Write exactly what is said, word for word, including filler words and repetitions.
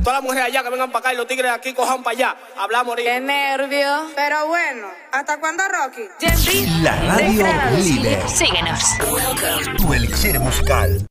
Todas las mujeres allá que vengan para acá y los tigres de aquí cojan para allá. Hablamos ahorita. Qué nervio. Pero bueno, ¿hasta cuándo, Rocky? La radio líder. Síguenos. Tu elixir musical.